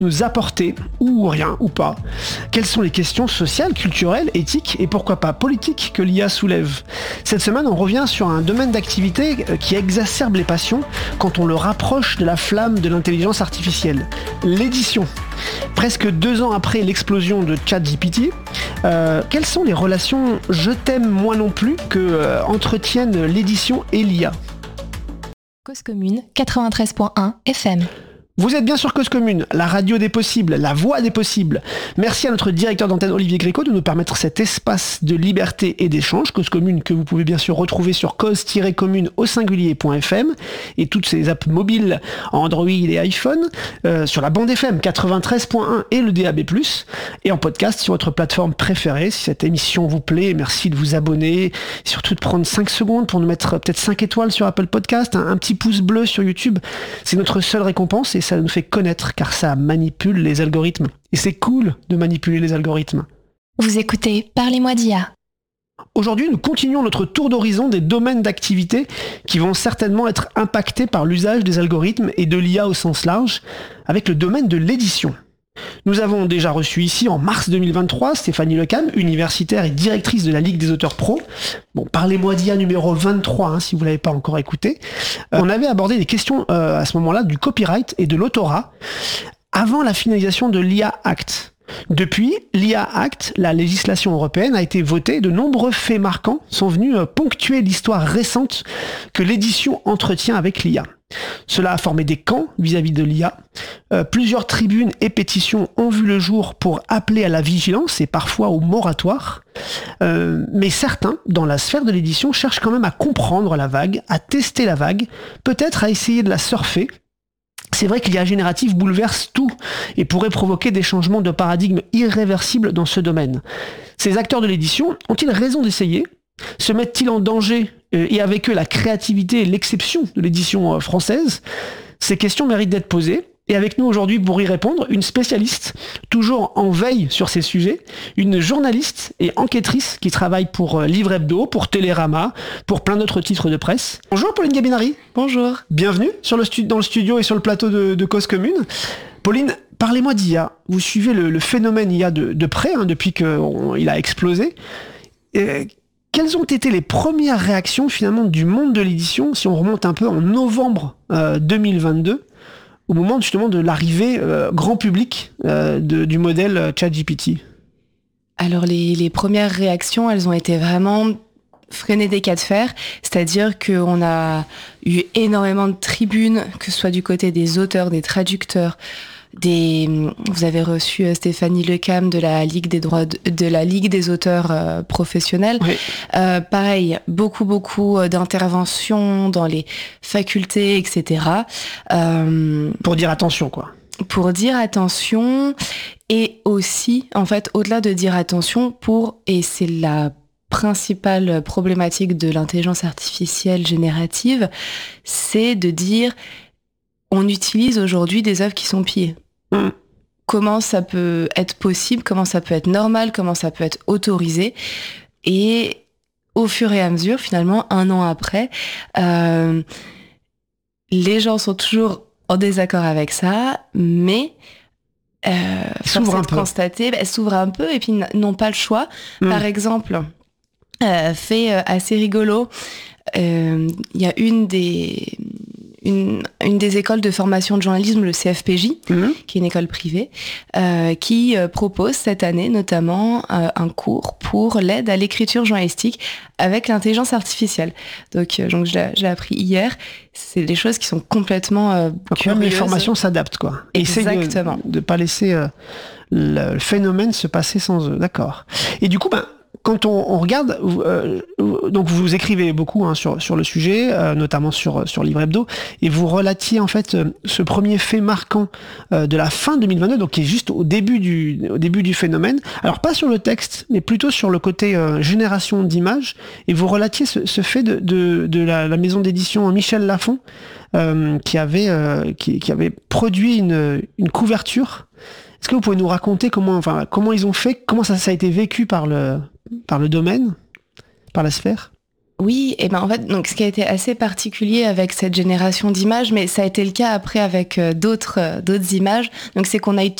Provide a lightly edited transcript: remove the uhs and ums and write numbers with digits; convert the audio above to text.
nous apporter, ou rien, ou pas? Quelles sont les questions sociales, culturelles, éthiques et pourquoi pas politiques que l'IA soulève? Cette semaine, on revient sur un domaine d'activité qui exacerbe les passions quand on le rapproche de la flamme de l'intelligence artificielle, l'édition. Presque 2 ans après l'explosion de ChatGPT, quelles sont les relations je t'aime moi non plus que entretiennent l'édition et l'IA? Cause Commune 93.1 FM. Vous êtes bien sur Cause Commune, la radio des possibles, la voix des possibles. Merci à notre directeur d'antenne Olivier Gréco de nous permettre cet espace de liberté et d'échange, Cause Commune, que vous pouvez bien sûr retrouver sur cause-commune au singulier.fm et toutes ces apps mobiles Android et iPhone, sur la bande FM 93.1 et le DAB+, et en podcast sur votre plateforme préférée. Si cette émission vous plaît, merci de vous abonner, et surtout de prendre 5 secondes pour nous mettre peut-être 5 étoiles sur Apple Podcast, un petit pouce bleu sur YouTube. C'est notre seule récompense et ça nous fait connaître car ça manipule les algorithmes. Et c'est cool de manipuler les algorithmes. Vous écoutez Parlez-moi d'IA. Aujourd'hui, nous continuons notre tour d'horizon des domaines d'activité qui vont certainement être impactés par l'usage des algorithmes et de l'IA au sens large, avec le domaine de l'édition. Nous avons déjà reçu ici en mars 2023 Stéphanie Lecam, universitaire et directrice de la Ligue des auteurs pro. Bon, Parlez-moi d'IA numéro 23, si vous ne l'avez pas encore écouté. On avait abordé des questions à ce moment-là du copyright et de l'autorat avant la finalisation de l'IA Act. Depuis, l'IA Act, la législation européenne, a été votée et de nombreux faits marquants sont venus ponctuer l'histoire récente que l'édition entretient avec l'IA. Cela a formé des camps vis-à-vis de l'IA. Plusieurs tribunes et pétitions ont vu le jour pour appeler à la vigilance et parfois au moratoire. Mais certains, dans la sphère de l'édition, cherchent quand même à comprendre la vague, à tester la vague, peut-être à essayer de la surfer. C'est vrai que l'IA générative bouleverse tout et pourrait provoquer des changements de paradigme irréversibles dans ce domaine. Ces acteurs de l'édition ont-ils raison d'essayer ? Se mettent-ils en danger et avec eux la créativité et l'exception de l'édition française? Ces questions méritent d'être posées. Et avec nous aujourd'hui pour y répondre, une spécialiste, toujours en veille sur ces sujets, une journaliste et enquêtrice qui travaille pour Livre Hebdo, pour Télérama, pour plein d'autres titres de presse. Bonjour Pauline Gabinari. Bonjour. Bienvenue dans le studio et sur le plateau de Cause Commune. Pauline, parlez-moi d'IA. Vous suivez le phénomène IA de près, depuis qu'il a explosé. Quelles ont été les premières réactions finalement du monde de l'édition, si on remonte un peu en novembre 2022, au moment justement de l'arrivée grand public du modèle ChatGPT? Alors les premières réactions, elles ont été vraiment freiner des cas de fer, c'est-à-dire qu'on a eu énormément de tribunes, que ce soit du côté des auteurs, des traducteurs, vous avez reçu Stéphanie Lecam de la Ligue de la Ligue des auteurs professionnels. Oui. Pareil, beaucoup d'interventions dans les facultés, etc. Pour dire attention, quoi. Pour dire attention, et aussi, en fait, au-delà de dire attention, et c'est la principale problématique de l'intelligence artificielle générative, c'est de dire on utilise aujourd'hui des œuvres qui sont pillées. Comment ça peut être possible, comment ça peut être normal, comment ça peut être autorisé. Et au fur et à mesure, finalement, 1 an après, les gens sont toujours en désaccord avec ça, mais force est de constater, s'ouvrent un peu et puis n'ont pas le choix. Par exemple, fait assez rigolo, il y a une des écoles de formation de journalisme, le CFPJ, qui est une école privée, qui propose cette année notamment un cours pour l'aide à l'écriture journalistique avec l'intelligence artificielle. Donc je l'ai appris hier. C'est des choses qui sont complètement curieuses. Même les formations s'adaptent, quoi. Exactement. De ne pas laisser le phénomène se passer sans eux. D'accord. Et du coup, quand on regarde, donc vous écrivez beaucoup sur le sujet, notamment sur Livre Hebdo, et vous relatiez en fait ce premier fait marquant de la fin 2022, donc qui est juste au début du phénomène. Alors pas sur le texte, mais plutôt sur le côté génération d'images, et vous relatiez ce fait de la maison d'édition Michel Lafon, qui avait produit une couverture. Est-ce que vous pouvez nous raconter comment ils ont fait, comment ça a été vécu par le domaine, par la sphère? Oui, et ben en fait, donc ce qui a été assez particulier avec cette génération d'images, mais ça a été le cas après avec d'autres images. Donc c'est qu'on a